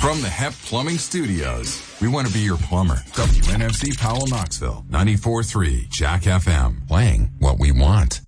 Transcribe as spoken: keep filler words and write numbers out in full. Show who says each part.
Speaker 1: From the Hep Plumbing Studios, we want to be your plumber. W N F C Powell, Knoxville, ninety-four point three Jack F M. Playing what we want.